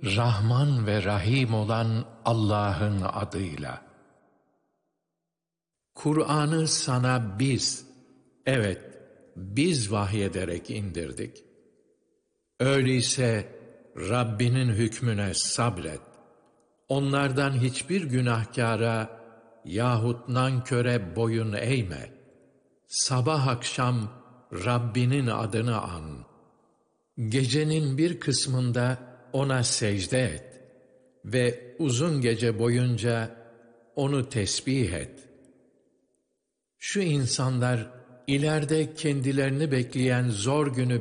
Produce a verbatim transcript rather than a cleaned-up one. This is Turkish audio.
Rahman ve Rahim olan Allah'ın adıyla. Kur'an'ı sana biz, evet biz vahyederek indirdik. Öyleyse Rabbinin hükmüne sabret. Onlardan hiçbir günahkâra yahut nanköre boyun eğme. Sabah akşam Rabbinin adını an. Gecenin bir kısmında ona secde et ve uzun gece boyunca onu tesbih et. Şu insanlar ileride kendilerini bekleyen zor günü